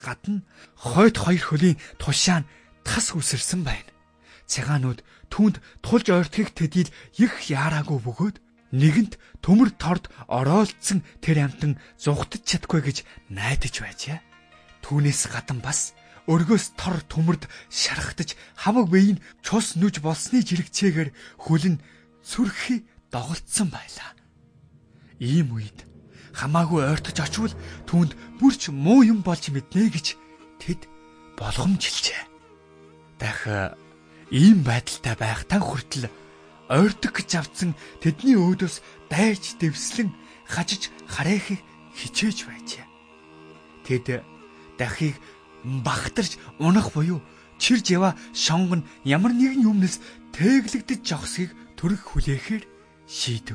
гадна хойд хоёр хөлийн тушаан тас үсэрсэн байна. Цагаанууд түүнд тулж ойртохыг тэдийд их яараагүй бөгөөд нэгэнт төмөр торд ороолцсон тэр амтан зугтаж чадахгүй гэж найдаж байжээ. Түүнээс гадна бас өргөөс тор төмөрд шархтаж хамаг бие нь цус нүж болсны жирэгцээгээр хөлн сүрхий доголдсон байлаа. Ийм үед хамаагүй ойртож очвол түүнд бүрч муу юм болж мэднэ гэж тэд болгомжилжээ. Дахь ийм байдалтай байхтаа хүртэл ойртог гэж авцсан тэдний өөдөөс дайж дэвслэн хажиж харайхыг хичээж байжээ. Тэд дахийг багтарч унах буюу чирж ява шонгон ямар нэгэн юмнаас тэглэгдэж жогсхийг төрөх хүлээхээр шийдэв.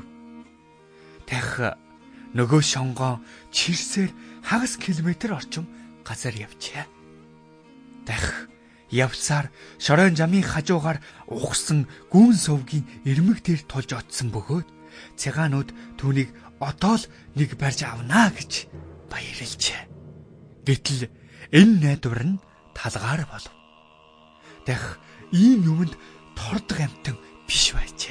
Тах нөгөө шонгоо чирсээр хагас километр орчим газар явжээ. Тах явсаар шорон жамын хажуугаар ухсан гүн сувгийн ирмэг дээр тулж отсон бөгөөд цагаанууд түүнийг одоо л нэг барьж авнаа гэж баярлжээ. Гэтэл энэ найдвар нь талгаар болов. Дах ийм юмд тордог амтан биш байжээ.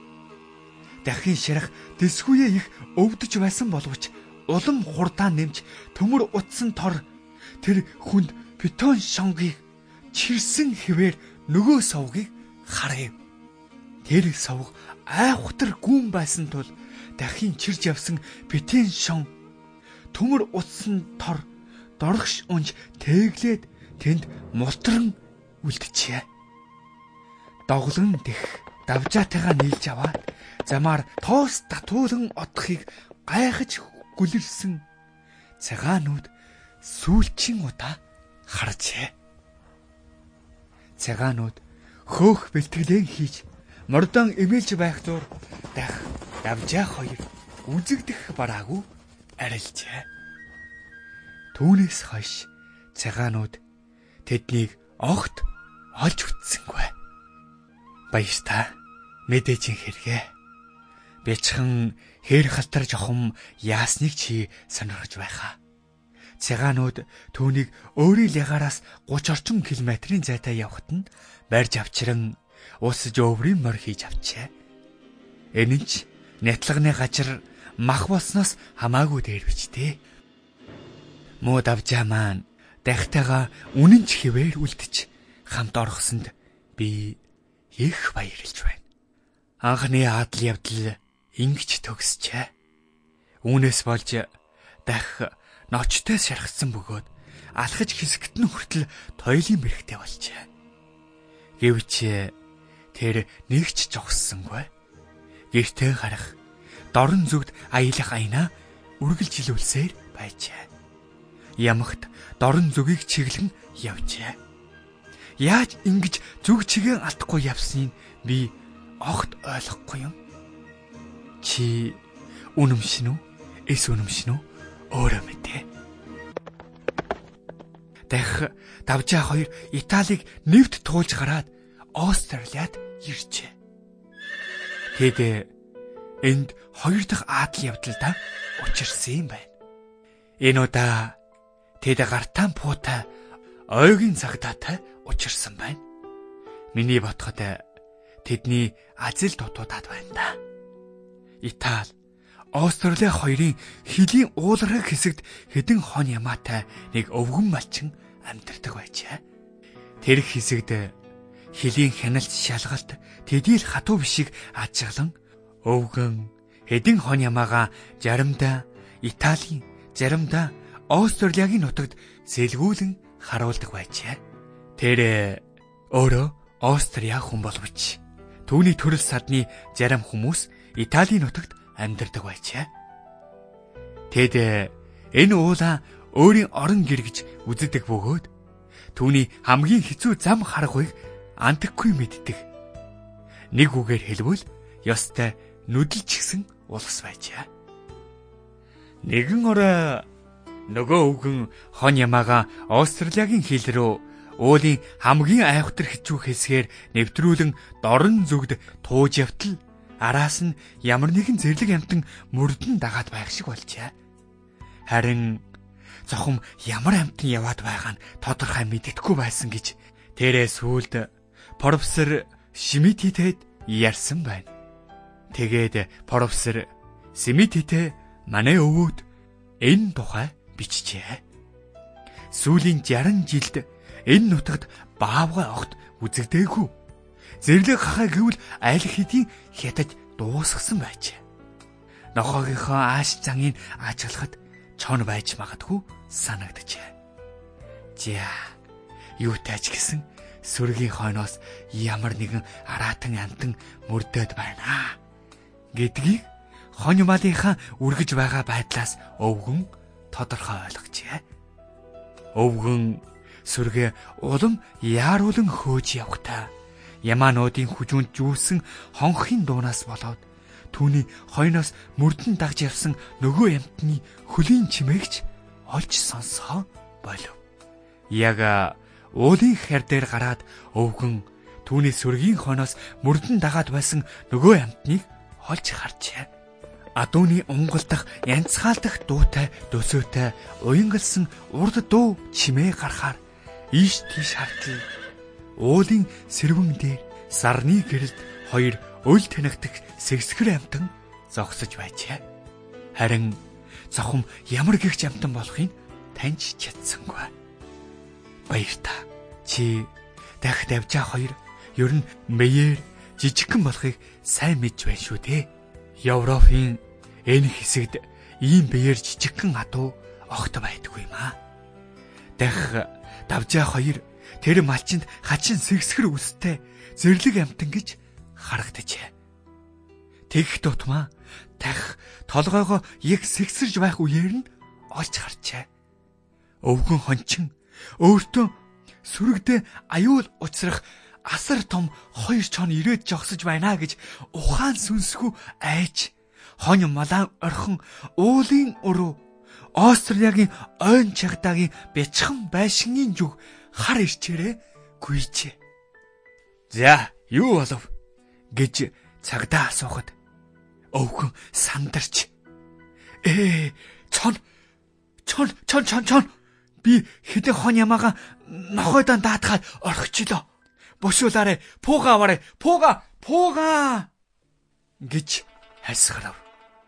Дахин ширах дэсгүйе их өвдөж байсан боловч улам хурдан нэмж төмөр утсан тор тэр хүнд бетон шонгийг чирсэн хэвээр нөгөө сувгийг харав. Тэр сувг айхвтар гүн байсан тул дахин чирж явсан бетон шон төмөр утсан тор доргош унж тэглээд тэнд мултран үлджээ. Доглон дэх давжаатайгаа нийлж аваад замаар тоос татуулан отохыг гайхаж гүлэрсэн цагаанууд сүүлчийн удаа харжээ. Цагаанууд хөөх бэлтгэлэн хийж мордон эмээлж байх зур дах давжаа хоёр үзэгдэх бараагүй арилжээ. Түүнээс хойш цагаанууд тэднийг огт олж үтсэнгүй. Баяртай мэдээжин хэрэгэ. Бячхан хээр халтар жохом яасныг чи сонирхож байхаа. Цагаанууд түүнийг өөрийн ягаараас 30 орчим километрийн зайтай явхад нь барьж авчран ус жоврын морь хийж авчээ. Энэ нь ч нятлагны гажир мах болсноос хамаагүй дээр бичтэй. Муу давжаа маань дахтайгаа үнэн ч хэвээр үлдэж хамт орхсонд би их баярлж байна. Анхны адал явдал ингэж төгсчээ. Үүнээс болж дах ночтой шархсан бөгөөд алхаж хэсэгт нь хүртэл тойлын бэрхтээ болжээ. Гэвч тэр нэгч жогссонгүй. Гэртээ гарах дорн зүгт аялах айнаа үргэлж илүүлсээр байжээ. Ямагт дорн зүгийг чиглэн явжээ. Яаж ингэж зүг чигээр алдахгүй явсныг би огт ойлгохгүй юм. Чи үнэмшин үү? Эс үнэмшин үү? Өөрөө мэдээ. Дах давжаа хоёр Италиг нэвт туулж гараад Австралиад иржээ. Тэд энд хоёр дахь адал явдалдаа учирсан юм байна. Энэ удаа тэд гартаан пуутай ойгийн цагдаатай учирсан байна. Миний ботход тэдний ажил дутуудаад байна да. Итали, Австрали хоёрын хилийн уулархаг хэсэгт хэдэн хон ямаатай нэг өвгөн малчин амьдардаг байжээ. Тэр хэсэгт хилийн хяналт шалгалт тэдийл хатуу бишиг ажиглан өвгөн хэдэн хон ямаага заримдаа Италийн, заримдаа Австралийн нутагт сэлгүүлэн харуулдаг байжээ. Тэр өөрөө Австрия хүн боловч түүний төрөл садны зарим хүмүүс Италийн нутагт амьдардаг байжээ. Тэд энэ уулаа өөрийн орон гэр гэж үздэг бөгөөд түүний хамгийн хэцүү зам харгыг андаггүй мэддэг. Нэг үгээр хэлбэл ёстой нүдэлчихсэн улс байжээ. Нэгэн орой нөгөө өвгөн хон ямаага Австралийн хил рүү уулын хамгийн айхтар хичүү хэсгээр нэвтрүүлэн дорн зүгд тууж явтал араас нь ямар нэгэн зэрлэг амтан мөрдөн дагаад байх шиг болжээ. Харин Зохим ямар амтан яваад байгаа нь тодорхой мэддэхгүй байсан гэж тэрээ сүүлд профессор Шмидтэд ярьсан байна. Тэгээд профессор Шмидттэй манай өвөөд энэ тухай бичжээ. Сүүлийн 60 жилд энэ нутагт баавгай огт үзэгдээгүй. Зэрлэг хахаа гэвэл аль хэдийн хятад дуусгасан байжээ. Нохоогийнхоо ааш заныг ажиглахад чон байж магадгүй санагджээ. За, юутай ч гэсэн сүргийн хойноос ямар нэгэн араатан амтан мөрдөд байна гэдгийг хонь малынхаа үргэж байгаа байдлаас өвгөн тодорхой ойлгожээ. Өвгөн сүргээ улам яаруулан хөөж явхдаа ямаануудын хүжүүнд жүүсэн хонхын дуунаас болоод түүний хойноос мөрдөн дагж явсан нөгөө ямтны хөлийн чимээгч олж сонсоо болов. Яг уулын хэр дээр гараад өвгөн түүний сүргийн хойноос мөрдөн дагаад байсан нөгөө ямтныг олж харжээ. Адууны унгалдах, янцгаалдах дуутай, дөсөөтэй уянгалсан урд дуу чимээ гарахаар ийш тийш хартал. Уулын сэрвэн дээр сарны гэрэлд хоёр өл танигдах сэгсгэр амтан зогсож байжээ. Харин зохим ямар гихч амтан болохыг таньж чадсангүй. Баяртай. Чи дахь давжаа хоёр ер нь мэйэр жижигхэн болохыг сайн мэдж байна шүү дээ. Европын энэ хэсэгт ийм бэйэр жижигхэн адуу огт байдгүй юм аа. Дахь давжаа хоёр тэр малчинд хачин сэгсгэр үстэй зэрлэг амтан гэж харагджээ. Тэгх тутмаа дахь толгойгоо яг сэгсэрж байх үеэр нь олж харчээ. Өвгөн хончин өөртөө сүрэгдээ аюул учрах асар том хоёр чон ирээд жогсож байна гэж ухаан сүнсгүй айж хонь малаан орхон уулын өрөө Австралийн ойн чагтаагийн бяцхан байшингийн зүг хар ирчээрээ гүйжээ. За, юу болов гэж цагдаа асуухад өвгөн сандарч чон би хэдэн хон ямаага нохойдоо даатгаад орхичлоо. Бушуулаарэ, пууга аваарэ, пууга гэж хайсгарав.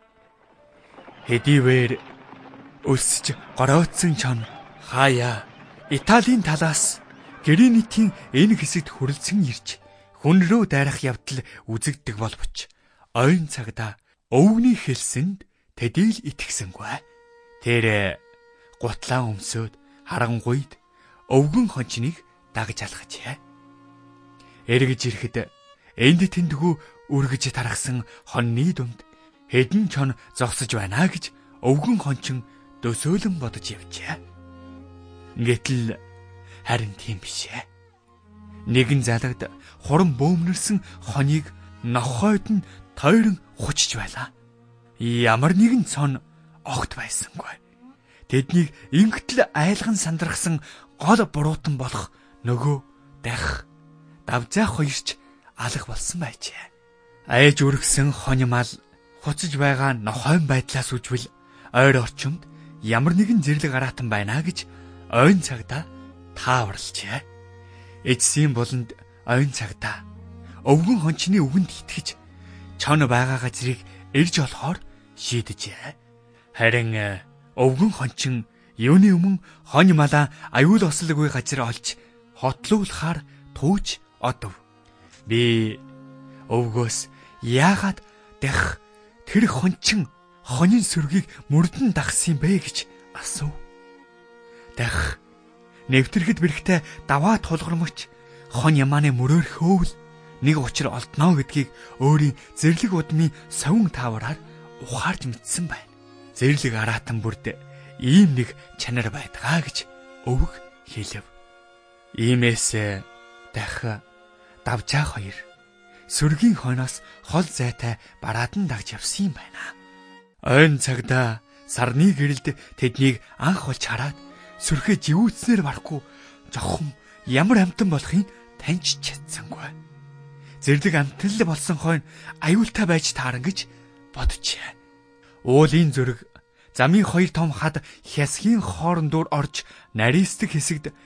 Хэдийвэр өсч горооцсон чон хаяа Италийн талаас Гэринитийн энэ хэсэгт хүрлцэн ирж хүн рүү дайрах явдал үзэгдэг боловч ойн цагдаа өвгний хэлсэнд тэдийл итгэсэнгүй. Тэр гутлаа өмсөд харангуйд өвгөн хончныг дагж алхажээ. Эргэж ирэхэд энд тэндгүү үргэж тархсан хоньны дунд хэдэн чон зогсож байна гэж өвгөн хончин дөсөөлөн бодож явжээ. Гэтэл харин тийм бишээ. Нэгэн залагд хуран бөөмнөрсөн хоньыг нохойд нь тойрон хучж байлаа. Ямар нэгэн цон огт байсангүй. Тэднийг ингэтэл айлган сандрахсан гол буруутан болох нөгөө дахь давжаа хоёрч алга болсон байжээ. Айж үргсэн хонь мал хуцаж байгаа нохойн байдлаас үжвэл ойр орчимд ямар нэгэн зэрлэг араатан байна гэж ойн цагдаа тааварлжээ. Эцсийн буланд ойн цагдаа өвгөн хончны үгэнд итгэж чон байгаа газрыг ирж олохоор шийдэжээ. Харин өвгөн хончин юуны өмнө хонь малаа аюул ослоггүй газар олж хотлуулахаар тууж одов. Би өвгөөс яагаад дах тэр хончин хонин сүргийг мөрдөн дагсан бэ гэж асуув. Дах нэвтэрхэд бэрхтээ даваа тулгармагч хонь ямааны мөрөөр хөөвэл нэг учир олдноо гэдгийг өөрийн зэрлэг удмын совин таавараар ухаарч мэдсэн байна. Зэрлэг араатан бүрд ийм нэг чанар байдгаа гэж өвг хэлв. Иймээс дах давжаа хоёр сүргийн хойноос хол зайтай бараадан дагж явсан юм байна. Ойн цагдаа сарны гэрэлд тэднийг анх олж хараад сүрхээ живүүцнээр барахгүй жохом ямар амтан болохыг таньж чадсангүй. Зэрлэг амтал болсон хойно аюултай байж таарна гэж боджээ. Уулын зүрэг Замын хоёр том хад хясгийн хоорондоор орж нарийсдаг хэсэгт